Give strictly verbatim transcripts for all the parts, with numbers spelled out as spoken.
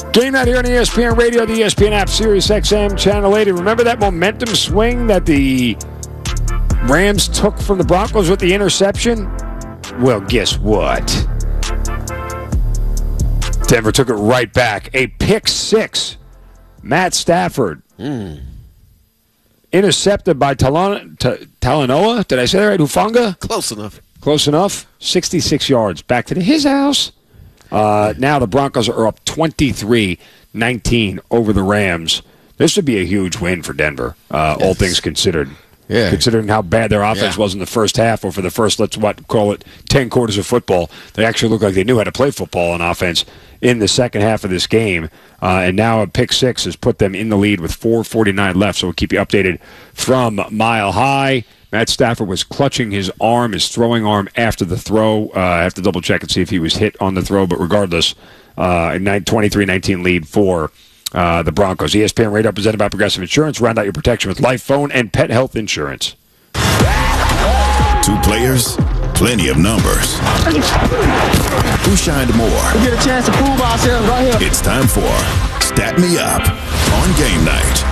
Game night here on E S P N Radio, the E S P N app, Sirius X M, Channel eighty. Remember that momentum swing that the Rams took from the Broncos with the interception? Well, guess what? Denver took it right back. A pick six. Matt Stafford. Mm. Intercepted by Talon- T- Talanoa. Did I say that right? Hufanga? Close enough. Close enough. sixty-six yards. Back to the, his house. Uh, now the Broncos are up twenty-three nineteen over the Rams. This would be a huge win for Denver, uh, yes. all things considered. Yeah. Considering how bad their offense yeah. was in the first half, or for the first, let's what call it, ten quarters of football. They actually looked like they knew how to play football on offense in the second half of this game. Uh, and now a pick six has put them in the lead with four forty-nine left. So we'll keep you updated from Mile High. Matt Stafford was clutching his arm, his throwing arm, after the throw. Uh, I have to double-check and see if he was hit on the throw. But regardless, uh, a twenty-three nineteen lead for uh, the Broncos. E S P N Radio presented by Progressive Insurance. Round out your protection with life, phone, and pet health insurance. Two players, plenty of numbers. Who shined more? We get a chance to prove ourselves right here. It's time for Stat Me Up on Game Night.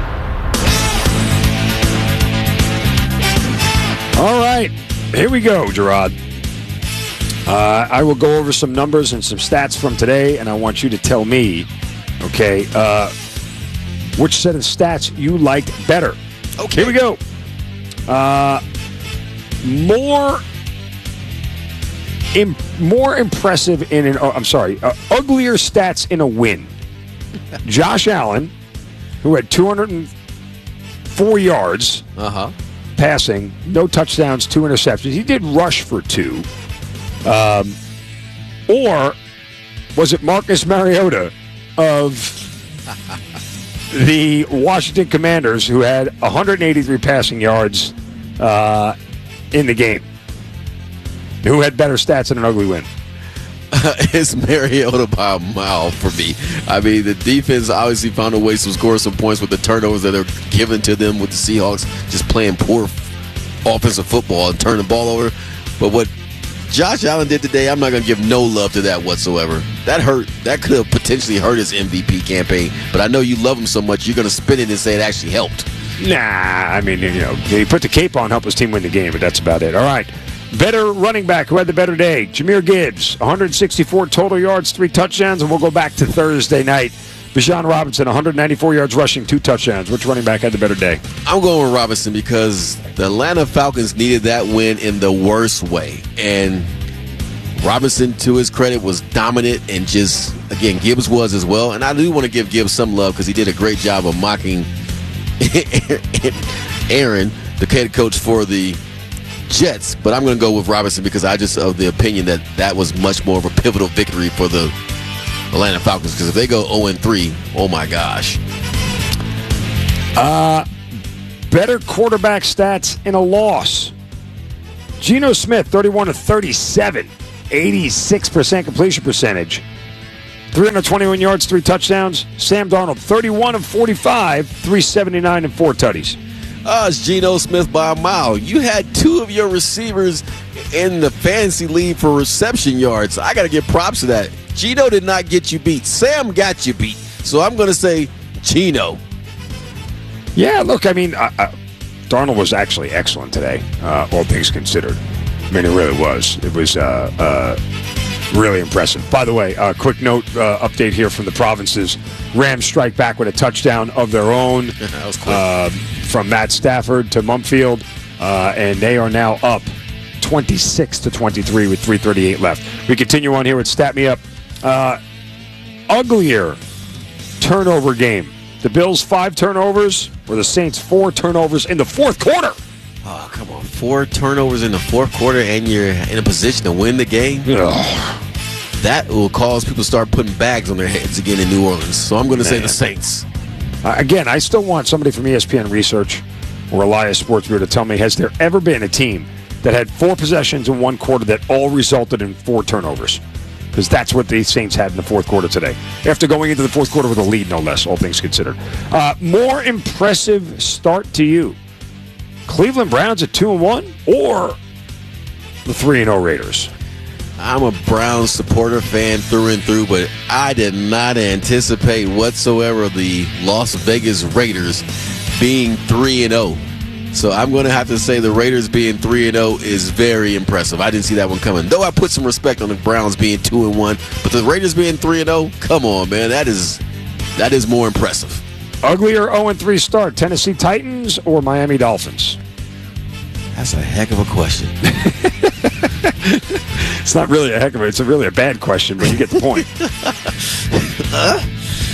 All right, here we go, Gerard. Uh, I will go over some numbers and some stats from today, and I want you to tell me, okay, uh, which set of stats you liked better. Okay. Here we go. Uh, more, im- more impressive in an. Oh, I'm sorry, uh, uglier stats in a win. Josh Allen, who had two hundred four yards. Uh huh. Passing, no touchdowns, two interceptions. He did rush for two. Um, or was it Marcus Mariota of the Washington Commanders, who had one hundred eighty-three passing yards uh, in the game? Who had better stats in an ugly win? Uh, it's Mariota by a mile for me. I mean, the defense obviously found a way to score some points with the turnovers that are given to them with the Seahawks just playing poor offensive football and turning the ball over. But what Josh Allen did today, I'm not going to give no love to that whatsoever. That hurt. That could have potentially hurt his M V P campaign. But I know you love him so much, you're going to spin it and say it actually helped. Nah, I mean, you know, he put the cape on, help his team win the game, but that's about it. All right. Better running back who had the better day. Jahmyr Gibbs, one hundred sixty-four total yards, three touchdowns, and we'll go back to Thursday night. Bijan Robinson, one hundred ninety-four yards rushing, two touchdowns. Which running back had the better day? I'm going with Robinson because the Atlanta Falcons needed that win in the worst way. And Robinson, to his credit, was dominant and just, again, Gibbs was as well. And I do want to give Gibbs some love because he did a great job of mocking Aaron, the head coach for the Jets, but I'm going to go with Robinson because I just of the opinion that that was much more of a pivotal victory for the Atlanta Falcons, because if they go oh and three, oh my gosh. Uh, better quarterback stats in a loss. Geno Smith, thirty-one of thirty-seven, eighty-six percent completion percentage, three hundred twenty-one yards, three touchdowns. Sam Darnold, thirty-one of forty-five, three seventy-nine and four tutties. Uh, it's Geno Smith by a mile. You had two of your receivers in the fantasy league for reception yards. I got to give props to that. Geno did not get you beat. Sam got you beat. So I'm going to say Geno. Yeah, look, I mean, uh, uh, Darnold was actually excellent today, uh, all things considered. I mean, it really was. It was uh, uh, really impressive. By the way, uh, quick note, uh, update here from the provinces. Rams strike back with a touchdown of their own. That was cool. Uh, from Matt Stafford to Mumfield, uh, and they are now up twenty-six to twenty-three with three thirty-eight left. We continue on here with Stat Me Up. Uh, uglier turnover game. The Bills five turnovers, or the Saints four turnovers in the fourth quarter. Oh, come on. Four turnovers in the fourth quarter, and you're in a position to win the game? Ugh. That will cause people to start putting bags on their heads again in New Orleans. So I'm going to say the Saints. Uh, again, I still want somebody from E S P N Research or Elias Sports Bureau to tell me, has there ever been a team that had four possessions in one quarter that all resulted in four turnovers? Because that's what the Saints had in the fourth quarter today. After going into the fourth quarter with a lead, no less, all things considered. Uh, more impressive start to you. Cleveland Browns at two and one or the three and oh Raiders? I'm a Browns supporter fan through and through, but I did not anticipate whatsoever the Las Vegas Raiders being three and oh. So I'm going to have to say the Raiders being three and oh is very impressive. I didn't see that one coming. Though I put some respect on the Browns being two and one, but the Raiders being three and oh, come on, man. That is that is more impressive. Uglier oh and three start, Tennessee Titans or Miami Dolphins? That's a heck of a question. It's not really a heck of a, it's a really a bad question, but you get the point. uh,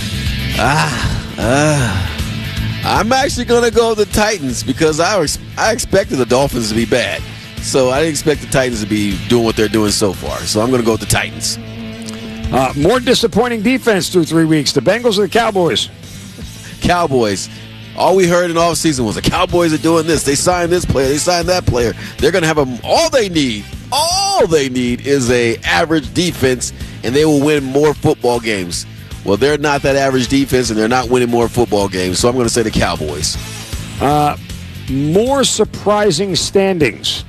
ah, uh. I'm actually going to go with the Titans because I, was, I expected the Dolphins to be bad. So I didn't expect the Titans to be doing what they're doing so far. So I'm going to go with the Titans. Uh, more disappointing defense through three weeks. The Bengals or the Cowboys? Cowboys. All we heard in the offseason was the Cowboys are doing this. They signed this player. They signed that player. They're going to have them. All they need, all they need is a average defense, and they will win more football games. Well, they're not that average defense, and they're not winning more football games, so I'm going to say the Cowboys. Uh, more surprising standings.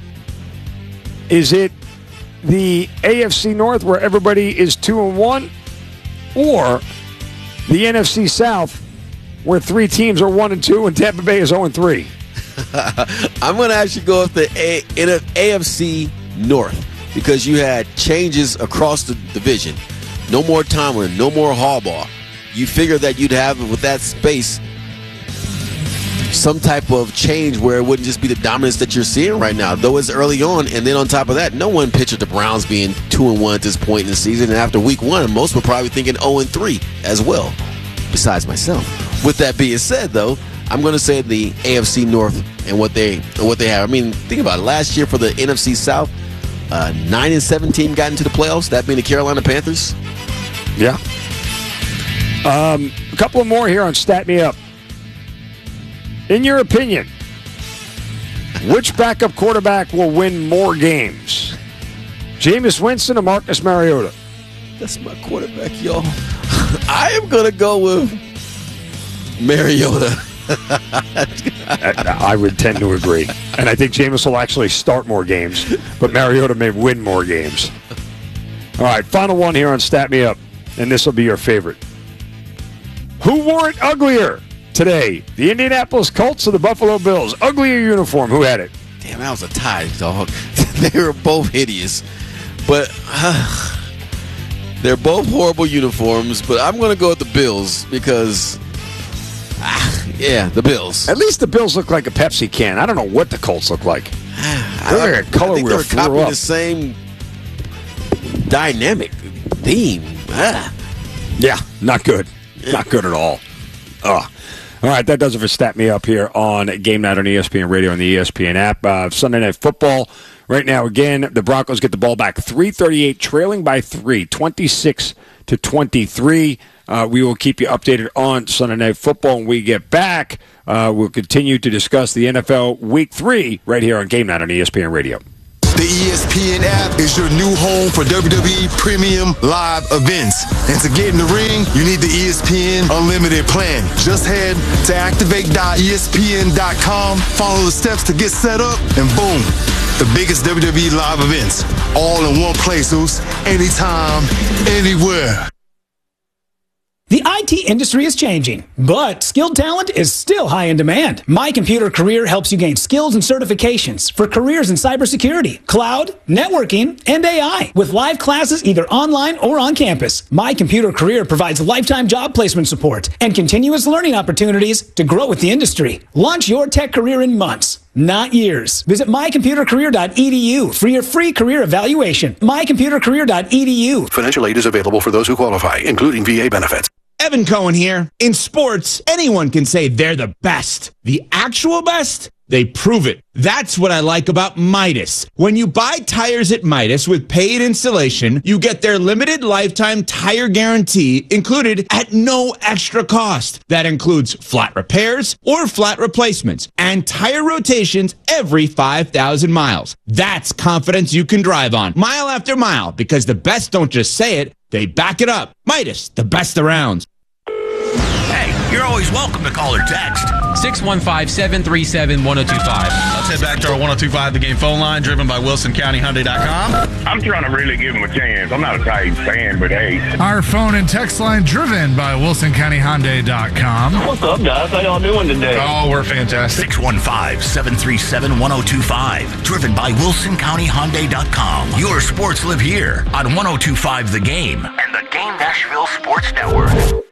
Is it the A F C North where everybody is two and one, or the N F C South where three teams are one and two and Tampa Bay is zero and three? I'm going to actually go with the A- A F C North because you had changes across the division. No more Tomlin, no more Harbaugh. You figure that you'd have, with that space, some type of change where it wouldn't just be the dominance that you're seeing right now, though it's early on. And then on top of that, no one pictured the Browns being two and one at this point in the season. And after week one, most were probably thinking oh and three as well, besides myself. With that being said, though, I'm going to say the A F C North and what they what they have. I mean, think about it. Last year for the N F C South, uh, nine and seven team got into the playoffs, that being the Carolina Panthers. Yeah. Um, a couple of more here on Stat Me Up. In your opinion, which backup quarterback will win more games? Jameis Winston or Marcus Mariota? That's my quarterback, y'all. I am going to go with Mariota. I, I would tend to agree. And I think Jameis will actually start more games, but Mariota may win more games. All right, final one here on Stat Me Up, and this will be your favorite. Who wore it uglier today? The Indianapolis Colts or the Buffalo Bills? Uglier uniform. Who had it? Damn, that was a tie, dog. They were both hideous. But uh, they're both horrible uniforms, but I'm going to go with the Bills because, ah, yeah, the Bills. At least the Bills look like a Pepsi can. I don't know what the Colts look like. They're like a color I think wheel they're copying up. the same dynamic theme. Ah. Yeah, not good. Not good at all. Ugh. All right, that does it for Stat Me Up here on Game Night on E S P N Radio and the E S P N app. Uh, Sunday Night Football. Right now, again, the Broncos get the ball back. three thirty-eight, trailing by three, twenty-six to twenty-three. Uh, we will keep you updated on Sunday Night Football when we get back. Uh, we'll continue to discuss the N F L Week three right here on Game Night on E S P N Radio. The E S P N app is your new home for W W E Premium Live events. And to get in the ring, you need the E S P N Unlimited plan. Just head to activate dot E S P N dot com, follow the steps to get set up, and boom, the biggest W W E live events. All in one place, Oos. Anytime, anywhere. The I T industry is changing, but skilled talent is still high in demand. My Computer Career helps you gain skills and certifications for careers in cybersecurity, cloud, networking, and A I. With live classes either online or on campus, My Computer Career provides lifetime job placement support and continuous learning opportunities to grow with the industry. Launch your tech career in months, not years. Visit my computer career dot e d u for your free career evaluation. my computer career dot e d u. Financial aid is available for those who qualify, including V A benefits. Evan Cohen here. In sports, anyone can say they're the best. The actual best? They prove it. That's what I like about Midas. When you buy tires at Midas with paid installation, you get their limited lifetime tire guarantee included at no extra cost. That includes flat repairs or flat replacements and tire rotations every five thousand miles. That's confidence you can drive on mile after mile because the best don't just say it, they back it up. Midas, the best around. Hey, you're always welcome to call or text. six one five, seven three seven, one oh two five. Let's head back to our one oh two five The Game phone line, driven by Wilson County Hyundai dot com. I'm trying to really give him a chance. I'm not a Titans fan, but hey. Our phone and text line, driven by Wilson County Hyundai dot com. What's up, guys? How y'all doing today? Oh, we're fantastic. six one five, seven three seven, one oh two five. Driven by Wilson County Hyundai dot com. Your sports live here on one oh two five The Game and the Game Nashville Sports Network.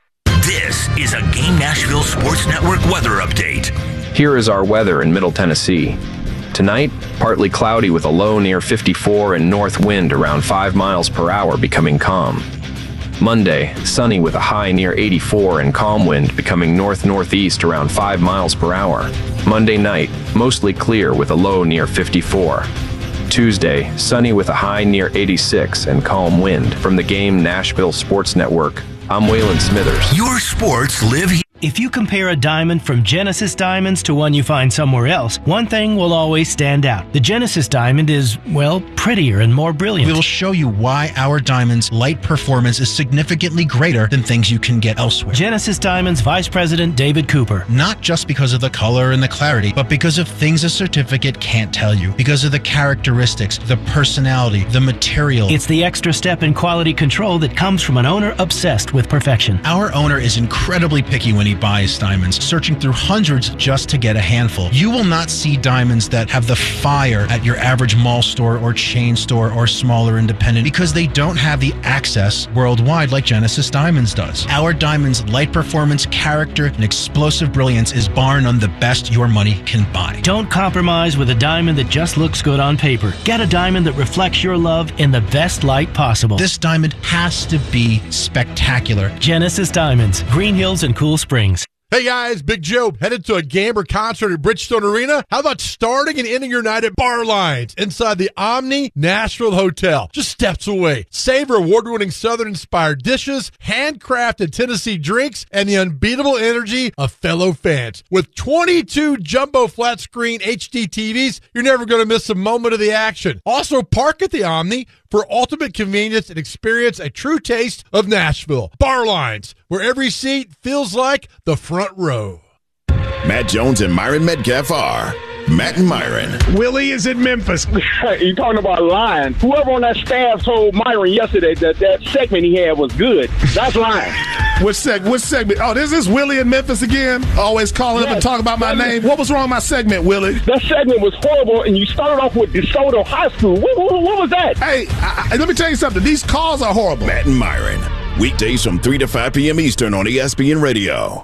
This is a Game Nashville Sports Network weather update. Here is our weather in Middle Tennessee. Tonight, partly cloudy with a low near fifty-four and north wind around five miles per hour becoming calm. Monday, sunny with a high near eighty-four and calm wind becoming north-northeast around five miles per hour. Monday night, mostly clear with a low near fifty-four. Tuesday, sunny with a high near eighty-six and calm wind. From the Game Nashville Sports Network, I'm Waylon Smithers. Your sports live here. If you compare a diamond from Genesis Diamonds to one you find somewhere else, one thing will always stand out. The Genesis Diamond is, well, prettier and more brilliant. We will show you why our diamond's light performance is significantly greater than things you can get elsewhere. Genesis Diamonds Vice President David Cooper. Not just because of the color and the clarity, but because of things a certificate can't tell you. Because of the characteristics, the personality, the material. It's the extra step in quality control that comes from an owner obsessed with perfection. Our owner is incredibly picky when he buys diamonds, searching through hundreds just to get a handful. You will not see diamonds that have the fire at your average mall store or chain store or smaller independent because they don't have the access worldwide like Genesis Diamonds does. Our diamond's light performance, character, and explosive brilliance is bar none the best your money can buy. Don't compromise with a diamond that just looks good on paper. Get a diamond that reflects your love in the best light possible. This diamond has to be spectacular. Genesis Diamonds, Green Hills and Cool Springs. Hey guys, Big Joe, headed to a Gamber concert at Bridgestone Arena? How about starting and ending your night at Bar Lines inside the Omni Nashville Hotel, just steps away? Savor award-winning Southern-inspired dishes, handcrafted Tennessee drinks, and the unbeatable energy of fellow fans. With twenty-two jumbo flat-screen H D T Vs, you're never going to miss a moment of the action. Also, park at the Omni for ultimate convenience and experience a true taste of Nashville. Bar Lines, where every seat feels like the front row. Matt Jones and Myron Metcalf are Matt and Myron. Willie is in Memphis. You talking about lying. Whoever on that staff told Myron yesterday that that segment he had was good. That's lying. Which, seg- which segment? Oh, this is Willie in Memphis again? Always calling yes, up and talking about my name. What was wrong with my segment, Willie? That segment was horrible, and you started off with DeSoto High School. What, what, what was that? Hey, I, I, let me tell you something. These calls are horrible. Matt and Myron. Weekdays from three to five p.m. Eastern on E S P N Radio.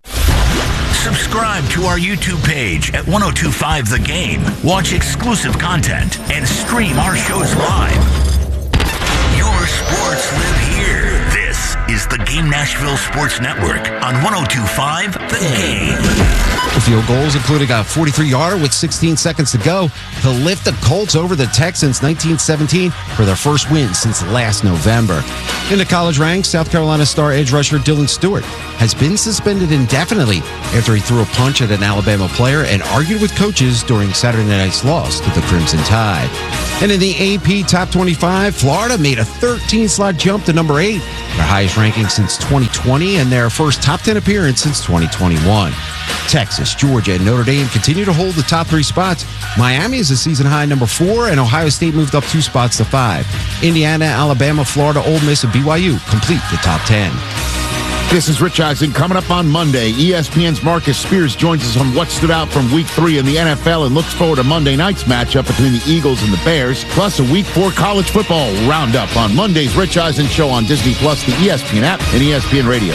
Subscribe to our YouTube page at one oh two five The Game. Watch exclusive content and stream our shows live. Your sports live here. This is the Game Nashville Sports Network on one oh two five The Game. The field goals, including a forty-three yarder with sixteen seconds to go, to lift the Colts over the Texans nineteen seventeen for their first win since last November. In the college ranks, South Carolina star edge rusher Dylan Stewart has been suspended indefinitely after he threw a punch at an Alabama player and argued with coaches during Saturday night's loss to the Crimson Tide. And in the A P Top twenty-five, Florida made a thirteen-slot jump to number eight, their highest ranking since twenty twenty and their first top ten appearance since twenty twenty-one. Texas, Georgia, and Notre Dame continue to hold the top three spots. Miami is a season-high number four, and Ohio State moved up two spots to five. Indiana, Alabama, Florida, Ole Miss, and B Y U complete the top ten. This is Rich Eisen. Coming up on Monday, E S P N's Marcus Spears joins us on what stood out from Week three in the N F L and looks forward to Monday night's matchup between the Eagles and the Bears, plus a Week four college football roundup on Monday's Rich Eisen Show on Disney Plus, the E S P N app, and E S P N Radio.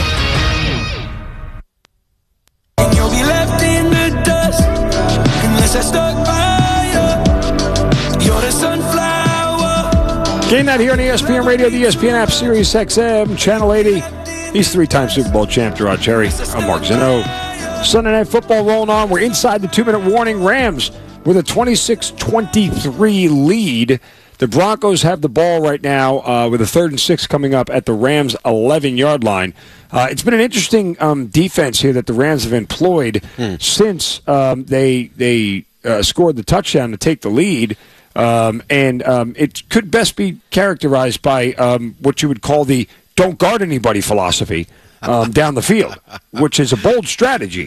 And you'll be left in the dust unless I stuck by you. You're the sunflower. Game night here on E S P N Radio, the E S P N app, Sirius X M, Channel eighty. He's three-time Super Bowl champ, Gerard Cherry. I'm Mark Zeno. Sunday Night Football rolling on. We're inside the two-minute warning. Rams with a twenty-six twenty-three lead. The Broncos have the ball right now uh, with a third and six coming up at the Rams' eleven-yard line. Uh, it's been an interesting um, defense here that the Rams have employed hmm. since um, they they uh, scored the touchdown to take the lead. Um, and um, it could best be characterized by um, what you would call the don't guard anybody philosophy um, down the field, which is a bold strategy.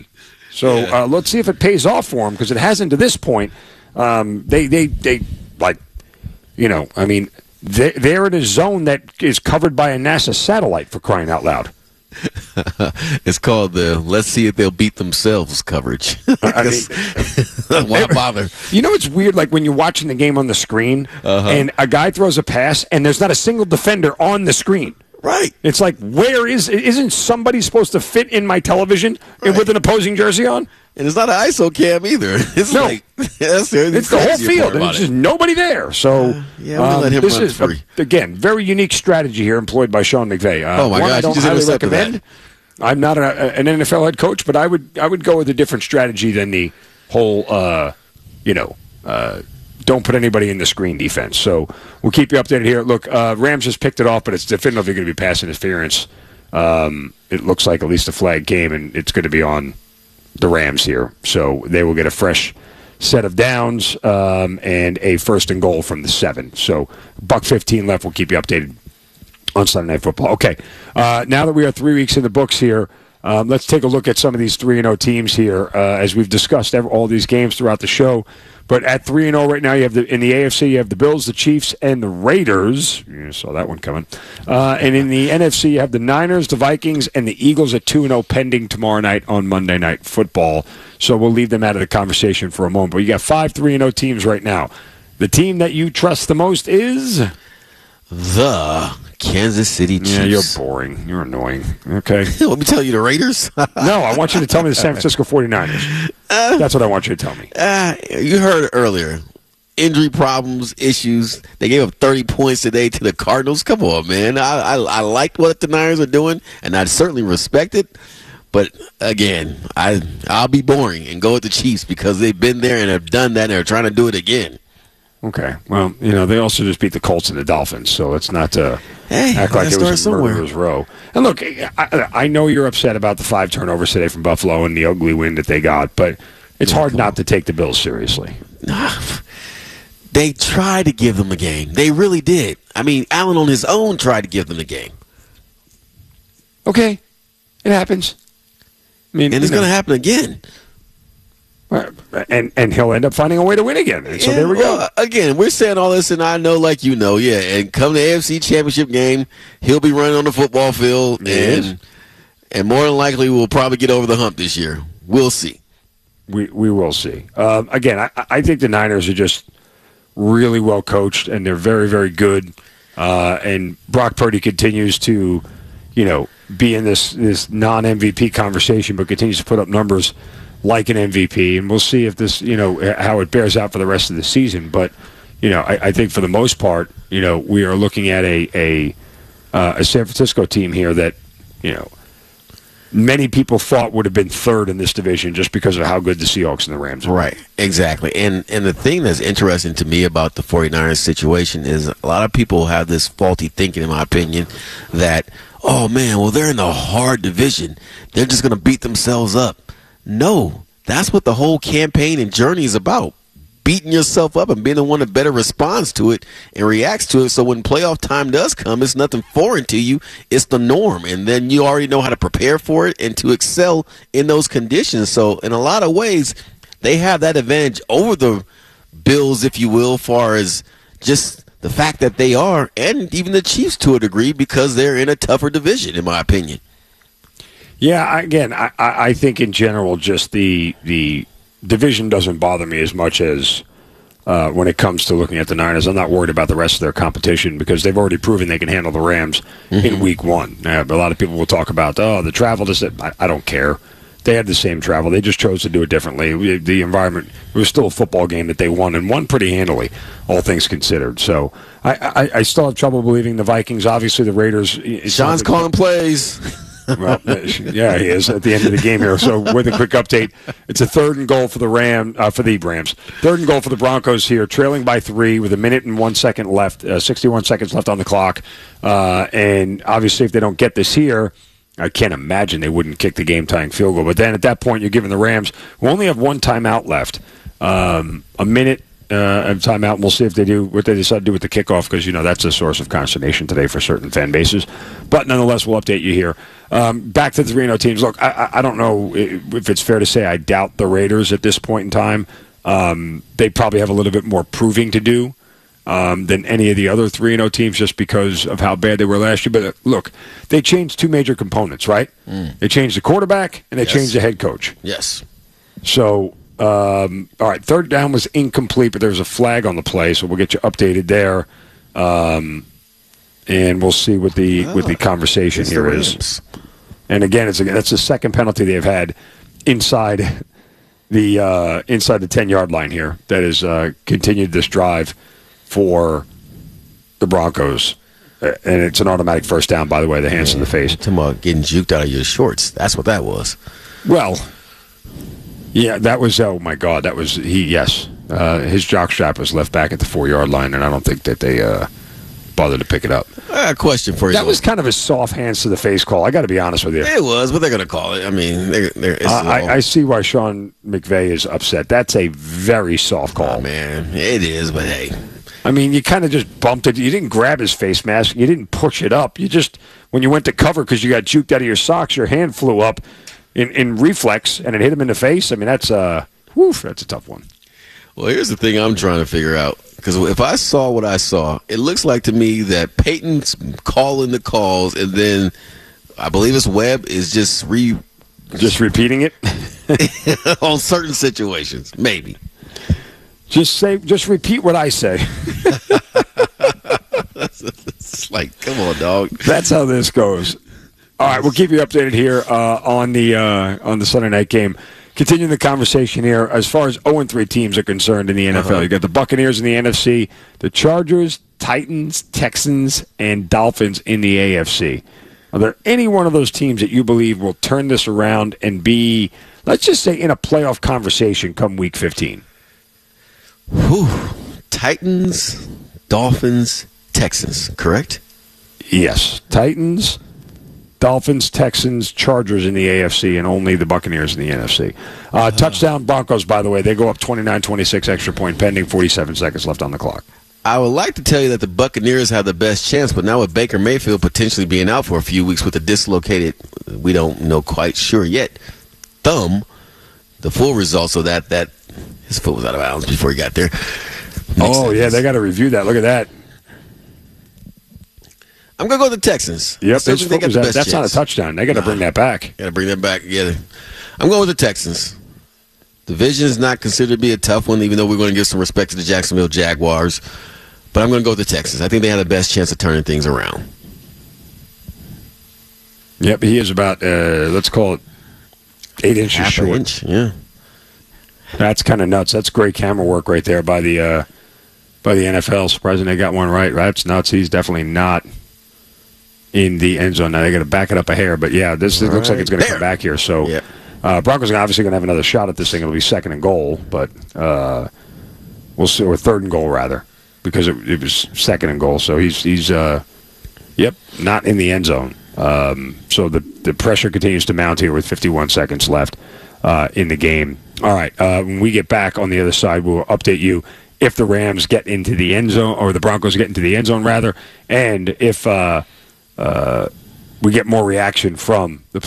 So Yeah. uh, let's see if it pays off for them, because it hasn't to this point. Um, they, they, they, like, you know, I mean, they, they're in a zone that is covered by a NASA satellite, for crying out loud. It's called the "Let's see if they'll beat themselves" coverage. I mean, why bother? You know, it's weird. Like when you're watching the game on the screen, Uh-huh. and a guy throws a pass, and there's not a single defender on the screen. Right. It's like, where is? Isn't somebody supposed to fit in my television Right. with an opposing jersey on? And it's not an I S O cam either. It's No. like that's the It's the whole crazier field, part and about there's it. just nobody there. So yeah, we'll let him this run is free. A, again very unique strategy here employed by Sean McVay. Uh, Oh, my one gosh, I you don't just highly intercepted recommend. that. I'm not a, an N F L head coach, but I would I would go with a different strategy than the whole, uh, you know, uh, don't put anybody in the screen defense. So we'll keep you updated here. Look, uh, Rams just picked it off, but it's definitively going to be pass interference. Um, it looks like at least a flag game, and it's going to be on the Rams here. So they will get a fresh set of downs um, and a first and goal from the seven. So buck fifteen left. We'll keep you updated on Sunday Night Football. Okay, uh, now that we are three weeks in the books here, um, let's take a look at some of these three and oh teams here, uh, as we've discussed every, all these games throughout the show. But at three and oh right now, you have the in the A F C, you have the Bills, the Chiefs, and the Raiders. You saw that one coming. Uh, and in the N F C, you have the Niners, the Vikings, and the Eagles at two and oh pending tomorrow night on Monday Night Football. So we'll leave them out of the conversation for a moment. But you got five three and oh teams right now. The team that you trust the most is The Kansas City Chiefs. Yeah, you're boring. You're annoying. Okay. Let me tell you the Raiders. No, I want you to tell me the San Francisco forty-niners. Uh, That's what I want you to tell me. Uh, you heard earlier. Injury problems, issues. They gave up thirty points today to the Cardinals. Come on, man. I, I, I liked what the Niners are doing, and I certainly respect it. But, again, I, I'll be boring and go with the Chiefs because they've been there and have done that and are trying to do it again. Okay. Well, you know, they also just beat the Colts and the Dolphins, so let's not uh, hey, act like it was a somewhere. murderer's row. And look, I, I know you're upset about the five turnovers today from Buffalo and the ugly win that they got, but it's hard not to take the Bills seriously. They tried to give them a game. They really did. I mean, Allen on his own tried to give them a game. Okay. It happens. I mean, and it's going to happen again. And and he'll end up finding a way to win again. And so yeah, there we go. Well, again, we're saying all this, and I know, like you know, yeah. And come the A F C Championship game, he'll be running on the football field, He and is. and more than likely, we'll probably get over the hump this year. We'll see. We we will see. Um, again, I, I think the Niners are just really well coached, and they're very, very good. Uh, and Brock Purdy continues to, you know, be in this, this non-M V P conversation, but continues to put up numbers like an M V P. And we'll see if this, you know, how it bears out for the rest of the season. But, you know, I, I think for the most part, you know, we are looking at a a, uh, a San Francisco team here that, you know, many people thought would have been third in this division just because of how good the Seahawks and the Rams are. Right, exactly. And and the thing that's interesting to me about the 49ers situation is a lot of people have this faulty thinking, in my opinion, that, oh, man, well, they're in a hard division. They're just going to beat themselves up. No, that's what the whole campaign and journey is about. Beating yourself up and being the one that better responds to it and reacts to it. So when playoff time does come, it's nothing foreign to you. It's the norm. And then you already know how to prepare for it and to excel in those conditions. So in a lot of ways, they have that advantage over the Bills, if you will, far as just the fact that they are, and even the Chiefs to a degree, because they're in a tougher division, in my opinion. Yeah, I- again, I, I I think in general, just the the division doesn't bother me as much as uh, when it comes to looking at the Niners. I'm not worried about the rest of their competition because they've already proven they can handle the Rams Mm-hmm. in week one. Uh, a lot of people will talk about, oh, the travel. Just, I, I don't care. They had the same travel. They just chose to do it differently. We- The environment, it was still a football game that they won, and won pretty handily, all things considered. So I, I, I still have trouble believing the Vikings. Obviously, the Raiders. it's Sean's not- calling plays. Well, yeah, he is at the end of the game here. So, with a quick update, it's a third and goal for the Ram uh, for the Rams. Third and goal for the Broncos here, trailing by three with a minute and one second left, uh, sixty-one seconds left on the clock. Uh, and obviously, if they don't get this here, I can't imagine they wouldn't kick the game-tying field goal. But then at that point, you're giving the Rams, who only have one timeout left, um, a minute uh, and timeout, and we'll see if they do what they decide to do with the kickoff, because, you know, that's a source of consternation today for certain fan bases. But nonetheless, we'll update you here. Um, back to the three and oh teams. Look, I, I don't know if it's fair to say I doubt the Raiders at this point in time. Um, they probably have a little bit more proving to do um, than any of the other three and oh teams, just because of how bad they were last year. But uh, look, they changed two major components, right? Mm. They changed the quarterback, and they yes. changed the head coach. Yes. So, um, all right, third down was incomplete, but there was a flag on the play, so we'll get you updated there. Um, and we'll see what the oh, what the conversation here the is. And again, it's that's the second penalty they've had inside the uh, inside the ten-yard line here that has uh, continued this drive for the Broncos. Uh, and it's an automatic first down, by the way, the hands Man, in the face. Talking about getting juked out of your shorts. That's what that was. Well, yeah, that was, oh, my God, that was, he. yes. Uh, his jockstrap was left back at the four-yard line, and I don't think that they uh, bothered to pick it up. I got a question for you. That was kind of a soft hands to the face call. I got to be honest with you. It was, but they're going to call it. I mean, they're, they're, it's uh, I, I see why Sean McVay is upset. That's a very soft call. Oh, man, it is, but hey. I mean, you kind of just bumped it. You didn't grab his face mask. You didn't push it up. You just, when you went to cover because you got juked out of your socks, your hand flew up in, in reflex, and it hit him in the face. I mean, that's, uh, whew, that's a tough one. Well, here's the thing I'm trying to figure out. Because if I saw what I saw, it looks like to me that Peyton's calling the calls, and then I believe it's Webb is just re just repeating it on certain situations, maybe. Just say, just repeat what I say. It's like, come on, dog. That's how this goes. All right, we'll keep you updated here uh, on the uh, on the Sunday night game. Continuing the conversation here, as far as oh and three teams are concerned in the N F L, uh-huh. You got the Buccaneers in the N F C, the Chargers, Titans, Texans, and Dolphins in the A F C. Are there any one of those teams that you believe will turn this around and be, let's just say, in a playoff conversation come Week fifteen? Whew. Titans, Dolphins, Texans, correct? Yes. Titans, Dolphins, Texans, Chargers in the A F C, and only the Buccaneers in the N F C. Uh, oh. Touchdown Broncos, by the way. They go up twenty-nine twenty-six, extra point pending, forty-seven seconds left on the clock. I would like to tell you that the Buccaneers have the best chance, but now with Baker Mayfield potentially being out for a few weeks with a dislocated, we don't know quite sure yet, thumb, the full results of that, that his foot was out of bounds before he got there. Makes oh, sense. Yeah, they got to review that. Look at that. I'm going to go with the Texans. Yep, his foot was that, that's chance. Not a touchdown. They got to nah, bring that back. Got to bring that back. Yeah, I'm going with the Texans. Division is not considered to be a tough one, even though we're going to give some respect to the Jacksonville Jaguars. But I'm going to go with the Texans. I think they have the best chance of turning things around. Yep, he is about, uh, let's call it, eight inches Half short. An inch, yeah. That's kind of nuts. That's great camera work right there by the uh, by the N F L. Surprising they got one right. That's nuts. He's definitely not in the end zone. Now they got to back it up a hair, but yeah, this looks right like it's going to come back here. So yep. uh, Broncos are obviously going to have another shot at this thing. It'll be second and goal, but uh, we'll see, or third and goal rather, because it, it was second and goal. So he's he's uh, yep, not in the end zone. Um, so the the pressure continues to mount here with fifty-one seconds left uh, in the game. All right, uh, when we get back on the other side, we'll update you if the Rams get into the end zone, or the Broncos get into the end zone, rather, and if uh, uh, we get more reaction from the